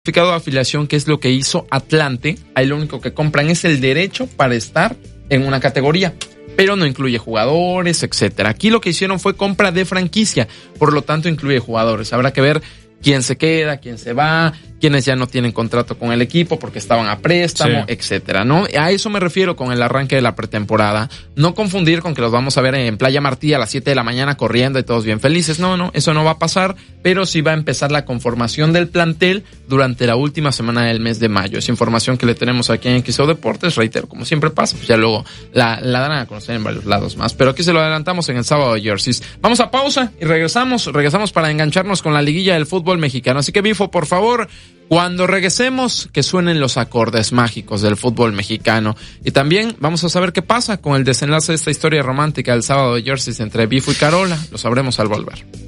certificado de afiliación, que es lo que hizo Atlante. Ahí lo único que compran es el derecho para estar en una categoría, pero no incluye jugadores, etcétera. Aquí lo que hicieron fue compra de franquicia, por lo tanto incluye jugadores. Habrá que ver quién se queda, quién se va, quienes ya no tienen contrato con el equipo porque estaban a préstamo, etcétera, ¿no? A eso me refiero con el arranque de la pretemporada. No confundir con que los vamos a ver en Playa Martí a las 7 de la mañana corriendo y todos bien felices. No, eso no va a pasar, pero sí va a empezar la conformación del plantel durante la última semana del mes de mayo. Es información que le tenemos aquí en XO Deportes, reitero, como siempre pasa, pues ya luego la darán a conocer en varios lados más. Pero aquí se lo adelantamos en el sábado de Jerseys. Vamos a pausa y regresamos para engancharnos con la liguilla del fútbol mexicano. Así que, Bifo, por favor, cuando regresemos, que suenen los acordes mágicos del fútbol mexicano. Y también vamos a saber qué pasa con el desenlace de esta historia romántica del sábado de Jerseys entre Bifo y Carola. Lo sabremos al volver.